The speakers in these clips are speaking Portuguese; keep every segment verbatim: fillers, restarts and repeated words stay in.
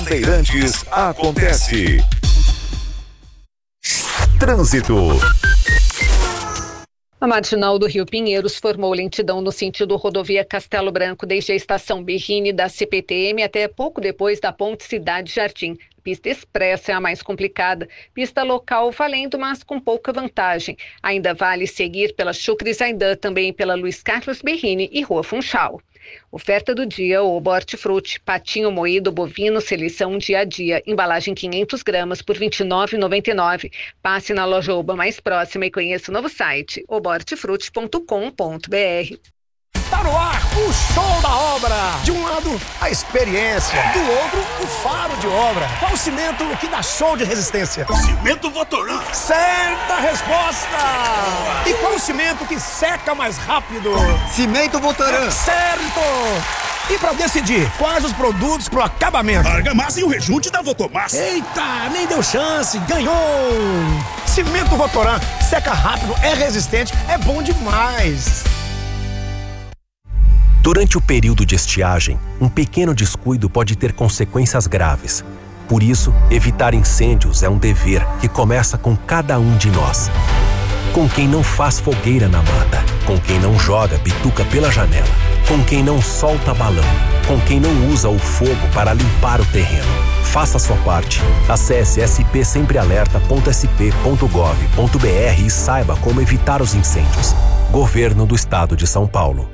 Bandeirantes acontece. Trânsito. A marginal do Rio Pinheiros formou lentidão no sentido rodovia Castelo Branco desde a estação Berrini da C P T M até pouco depois da ponte Cidade Jardim. Pista expressa é a mais complicada, pista local valendo, mas com pouca vantagem. Ainda vale seguir pela Chucre Zaidan, também pela Luiz Carlos Berrini e Rua Funchal. Oferta do dia, Oba Hortifruti, patinho moído bovino, seleção dia a dia, embalagem quinhentas gramas por vinte e nove reais e noventa e nove centavos. Passe na loja Oba mais próxima e conheça o novo site, oba hortifruti ponto com ponto b r. Tá no ar o show da obra. De um lado, a experiência. Do outro, o faro de obra. Qual o cimento que dá show de resistência? Cimento Votoran. Certa resposta. E qual o cimento que seca mais rápido? Cimento Votoran. Certo. E pra decidir quais os produtos pro acabamento? Argamassa e o rejunte da Votomassa. Eita, nem deu chance. Ganhou. Cimento Votoran. Seca rápido, é resistente, é bom demais. Durante o período de estiagem, um pequeno descuido pode ter consequências graves. Por isso, evitar incêndios é um dever que começa com cada um de nós. Com quem não faz fogueira na mata, com quem não joga bituca pela janela, com quem não solta balão, com quem não usa o fogo para limpar o terreno. Faça a sua parte. Acesse s p sempre alerta ponto s p ponto gov ponto b r e saiba como evitar os incêndios. Governo do Estado de São Paulo.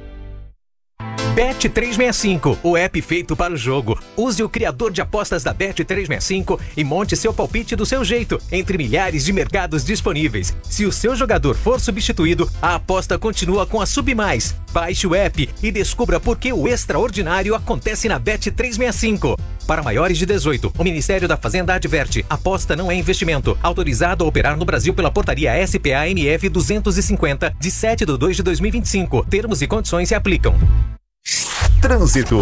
Bet trezentos e sessenta e cinco, o app feito para o jogo. Use o criador de apostas da Bet trezentos e sessenta e cinco e monte seu palpite do seu jeito, entre milhares de mercados disponíveis. Se o seu jogador for substituído, a aposta continua com a Submais. Baixe o app e descubra por que o extraordinário acontece na Bet trezentos e sessenta e cinco. Para maiores de dezoito, o Ministério da Fazenda adverte: aposta não é investimento. Autorizado a operar no Brasil pela portaria S P A N F duzentos e cinquenta, de sete de dois de dois mil e vinte e cinco. Termos e condições se aplicam. Trânsito.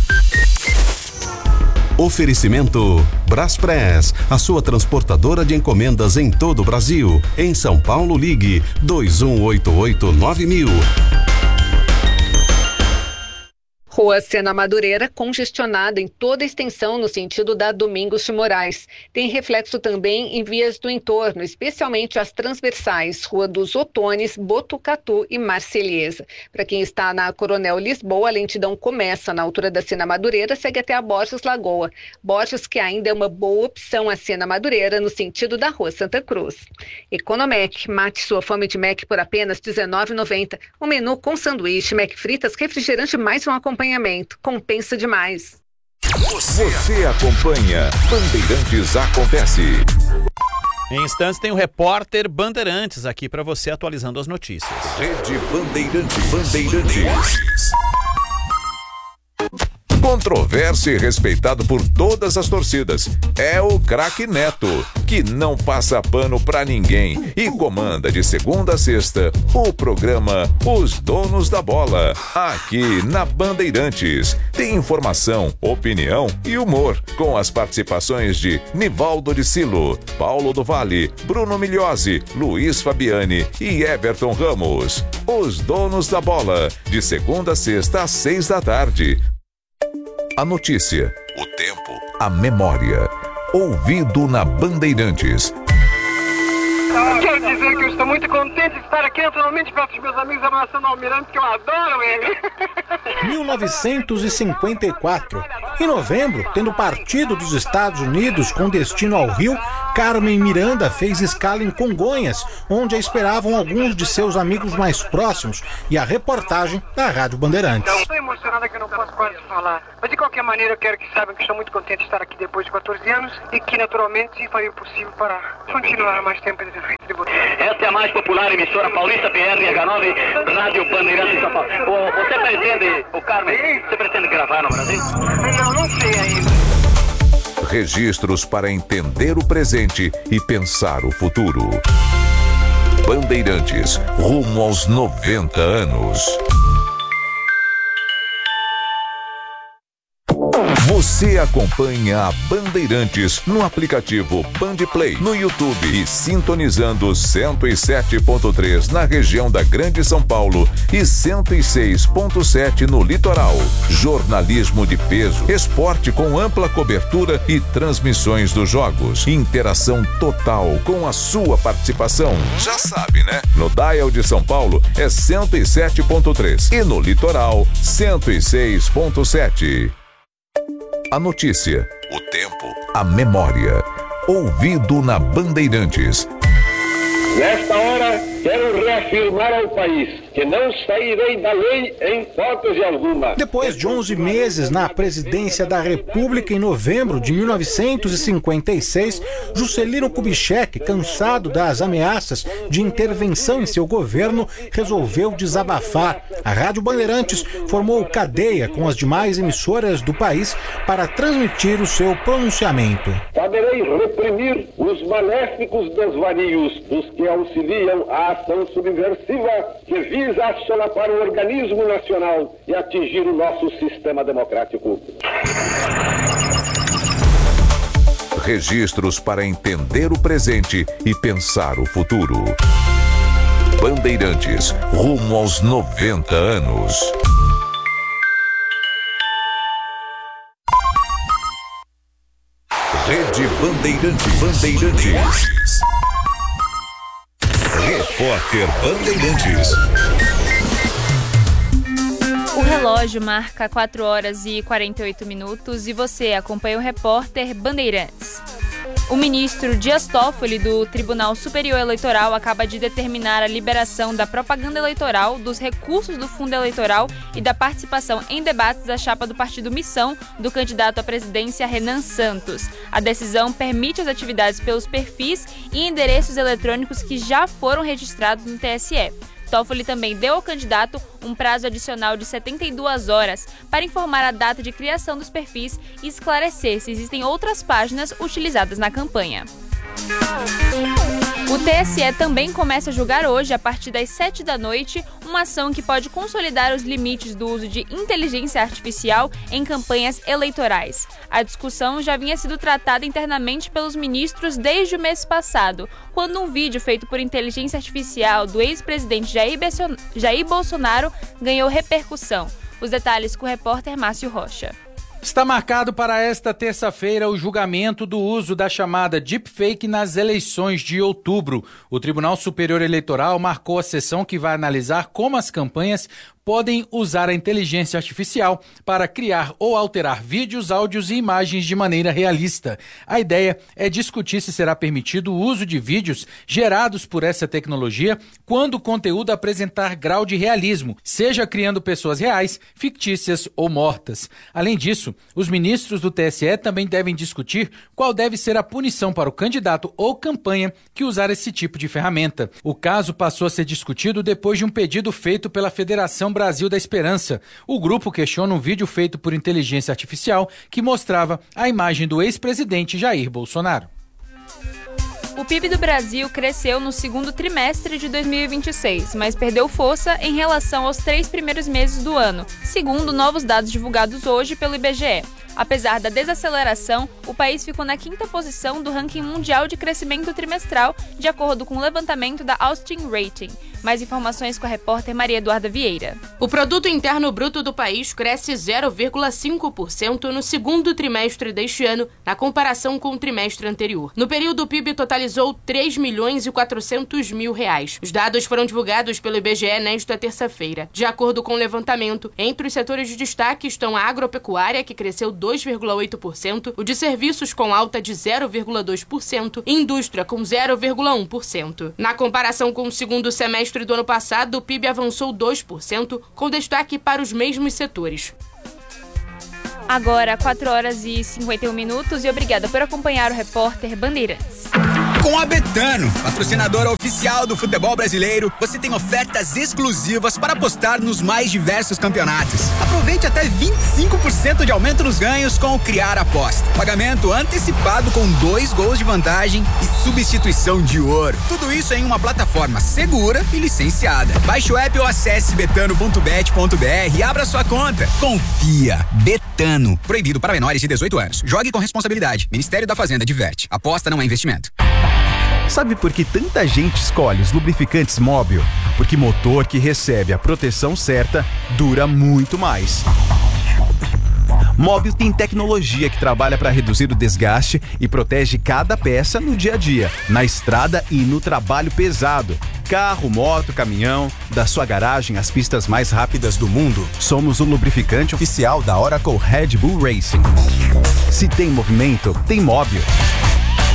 Oferecimento Braspress, a sua transportadora de encomendas em todo o Brasil. Em São Paulo, ligue dois um oito oito nove mil. Rua Sena Madureira, congestionada em toda a extensão no sentido da Domingos de Moraes. Tem reflexo também em vias do entorno, especialmente as transversais, Rua dos Otones, Botucatu e Marselhesa. Para quem está na Coronel Lisboa, a lentidão começa na altura da Sena Madureira, segue até a Borges Lagoa. Borges, que ainda é uma boa opção a Sena Madureira, no sentido da Rua Santa Cruz. Economec, mate sua fome de Mac por apenas dezenove reais e noventa centavos. Um menu com sanduíche, Mac fritas, refrigerante mais um acompanhamento. Compensa demais. Você, Você acompanha Bandeirantes Acontece. Em instantes tem o repórter Bandeirantes aqui para você atualizando as notícias. Rede Bandeirantes. Bandeirantes. Controverso e respeitado por todas as torcidas. É o craque Neto, que não passa pano pra ninguém e comanda de segunda a sexta o programa Os Donos da Bola, aqui na Bandeirantes. Tem informação, opinião e humor, com as participações de Nivaldo de Silo, Paulo do Vale, Bruno Migliosi, Luiz Fabiani e Everton Ramos. Os Donos da Bola, de segunda a sexta às seis da tarde. A notícia, o tempo, a memória. Ouvido na Bandeirantes. Quero dizer que eu estou muito contente de estar aqui naturalmente perto dos meus amigos abraçando o Almirante, que eu adoro ele. mil novecentos e cinquenta e quatro. Em novembro, tendo partido dos Estados Unidos com destino ao Rio, Carmen Miranda fez escala em Congonhas, onde a esperavam alguns de seus amigos mais próximos, e a reportagem da Rádio Bandeirantes. Então, estou emocionada que eu não posso quase falar. Mas de qualquer maneira eu quero que saibam que estou muito contente de estar aqui depois de quatorze anos e que naturalmente farei o possível para continuar mais tempo de frente de você. Esta é a mais popular emissora paulista, P R H nove, Rádio Bandeirantes de São Paulo. O, você pretende, o Carmen, você pretende gravar no Brasil? Não, não sei ainda. Registros para entender o presente e pensar o futuro. Bandeirantes, rumo aos noventa anos. Você acompanha a Bandeirantes no aplicativo Bandplay, no YouTube e sintonizando cento e sete ponto três na região da Grande São Paulo e cento e seis ponto sete no litoral. Jornalismo de peso, esporte com ampla cobertura e transmissões dos jogos. Interação total com a sua participação. Já sabe, né? No dial de São Paulo é cento e sete ponto três e no litoral cento e seis ponto sete. A notícia, o tempo, a memória. Ouvido na Bandeirantes. Nesta hora, quero reafirmar ao país que não sairei da lei em hipótese alguma. Depois de onze meses na presidência da República, em novembro de mil novecentos e cinquenta e seis, Juscelino Kubitschek, cansado das ameaças de intervenção em seu governo, resolveu desabafar. A Rádio Bandeirantes formou cadeia com as demais emissoras do país para transmitir o seu pronunciamento. Saberei reprimir os maléficos desvarios dos que auxiliam a ação subversiva que visa solapar o organismo nacional e atingir o nosso sistema democrático. Registros para entender o presente e pensar o futuro. Bandeirantes, rumo aos noventa anos. Rede Bandeirantes. Bandeirantes. Repórter Bandeirantes. O relógio marca quatro horas e quarenta e oito minutos e você acompanha o repórter Bandeirantes. O ministro Dias Toffoli, do Tribunal Superior Eleitoral, acaba de determinar a liberação da propaganda eleitoral, dos recursos do fundo eleitoral e da participação em debates da chapa do partido Missão do candidato à presidência Renan Santos. A decisão permite as atividades pelos perfis e endereços eletrônicos que já foram registrados no T S E. Toffoli também deu ao candidato um prazo adicional de setenta e duas horas para informar a data de criação dos perfis e esclarecer se existem outras páginas utilizadas na campanha. O T S E também começa a julgar hoje, a partir das sete da noite, uma ação que pode consolidar os limites do uso de inteligência artificial em campanhas eleitorais. A discussão já vinha sido tratada internamente pelos ministros desde o mês passado, quando um vídeo feito por inteligência artificial do ex-presidente Jair Bolsonaro ganhou repercussão. Os detalhes com o repórter Márcio Rocha. Está marcado para esta terça-feira o julgamento do uso da chamada deepfake nas eleições de outubro. O Tribunal Superior Eleitoral marcou a sessão que vai analisar como as campanhas podem usar a inteligência artificial para criar ou alterar vídeos, áudios e imagens de maneira realista. A ideia é discutir se será permitido o uso de vídeos gerados por essa tecnologia quando o conteúdo apresentar grau de realismo, seja criando pessoas reais, fictícias ou mortas. Além disso, os ministros do T S E também devem discutir qual deve ser a punição para o candidato ou campanha que usar esse tipo de ferramenta. O caso passou a ser discutido depois de um pedido feito pela Federação Brasil da Esperança. O grupo questiona um vídeo feito por inteligência artificial que mostrava a imagem do ex-presidente Jair Bolsonaro. O P I B do Brasil cresceu no segundo trimestre de dois mil e vinte e seis, mas perdeu força em relação aos três primeiros meses do ano, segundo novos dados divulgados hoje pelo I B G E. Apesar da desaceleração, o país ficou na quinta posição do ranking mundial de crescimento trimestral, de acordo com o levantamento da Austin Rating. Mais informações com a repórter Maria Eduarda Vieira. O Produto Interno Bruto do país cresce zero vírgula cinco por cento no segundo trimestre deste ano, na comparação com o trimestre anterior. No período, o P I B totalizou três milhões e quatrocentos mil reais. Os dados foram divulgados pelo I B G E nesta terça-feira. De acordo com o levantamento, entre os setores de destaque estão a agropecuária, que cresceu dois vírgula oito por cento, o de serviços com alta de zero vírgula dois por cento e indústria com zero vírgula um por cento. Na comparação com o segundo semestre do ano passado, o P I B avançou dois por cento, com destaque para os mesmos setores. Agora, quatro horas e cinquenta e um minutos e obrigada por acompanhar o repórter Bandeirantes. Com a Betano, patrocinadora oficial do futebol brasileiro, você tem ofertas exclusivas para apostar nos mais diversos campeonatos. Aproveite até vinte e cinco por cento de aumento nos ganhos com o Criar Aposta. Pagamento antecipado com dois gols de vantagem e substituição de ouro. Tudo isso em uma plataforma segura e licenciada. Baixe o app ou acesse betano ponto bet ponto br e abra sua conta. Confia. Betano. Proibido para menores de dezoito anos. Jogue com responsabilidade. Ministério da Fazenda diverte. Aposta não é investimento. Sabe por que tanta gente escolhe os lubrificantes Móbil? Porque motor que recebe a proteção certa dura muito mais. Móbil tem tecnologia que trabalha para reduzir o desgaste e protege cada peça no dia a dia, na estrada e no trabalho pesado. Carro, moto, caminhão, da sua garagem às pistas mais rápidas do mundo, somos o lubrificante oficial da Oracle Red Bull Racing. Se tem movimento, tem Móbil.